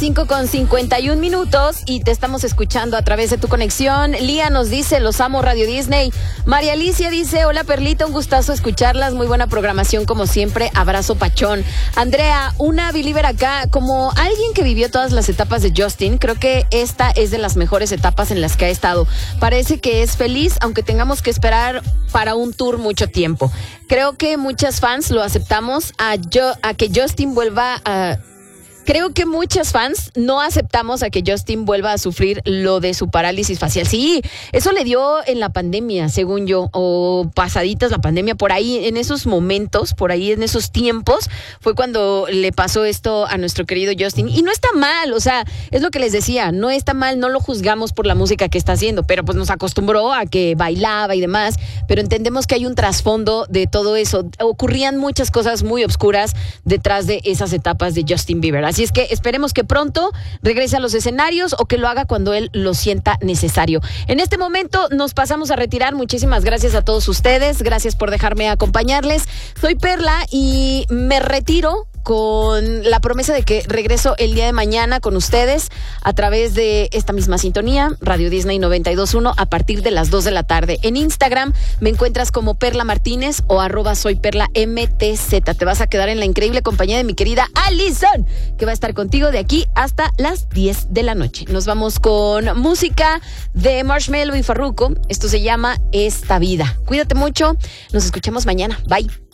5:51 y te estamos escuchando a través de tu conexión. Lía nos dice, los amo, Radio Disney. María Alicia dice, hola Perlita, un gustazo escucharlas, muy buena programación como siempre, abrazo pachón. Andrea, una believer acá, como alguien que vivió todas las etapas de Justin, creo que esta es de las mejores etapas en las que ha estado. Parece que es feliz, aunque tengamos que esperar para un tour mucho tiempo. Creo que muchas fans lo aceptamos a que Justin vuelva a... Creo que muchas fans no aceptamos a que Justin vuelva a sufrir lo de su parálisis facial. Sí, eso le dio en la pandemia, según yo, o pasaditas la pandemia, por ahí, en esos momentos, por ahí en esos tiempos, fue cuando le pasó esto a nuestro querido Justin. Y no está mal, o sea, es lo que les decía, no está mal, no lo juzgamos por la música que está haciendo, pero pues nos acostumbró a que bailaba y demás, pero entendemos que hay un trasfondo de todo eso. Ocurrían muchas cosas muy obscuras detrás de esas etapas de Justin Bieber. Así es que esperemos que pronto regrese a los escenarios o que lo haga cuando él lo sienta necesario. En este momento nos pasamos a retirar. Muchísimas gracias a todos ustedes. Gracias por dejarme acompañarles. Soy Perla y me retiro con la promesa de que regreso el día de mañana con ustedes a través de esta misma sintonía, Radio Disney 92.1, a partir de las 2 de la tarde. En Instagram me encuentras como Perla Martínez o @soyperlamtz. Te vas a quedar en la increíble compañía de mi querida Alison, que va a estar contigo de aquí hasta las 10 de la noche. Nos vamos con música de Marshmello y Farruko. Esto se llama Esta Vida. Cuídate mucho. Nos escuchamos mañana. Bye.